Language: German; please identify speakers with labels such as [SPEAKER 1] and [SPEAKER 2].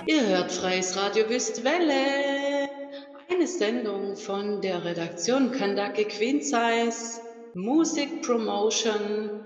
[SPEAKER 1] Ihr hört Freies Radio Wüstwelle, eine Sendung von der Redaktion Kandake Queen Size, Musik Promotion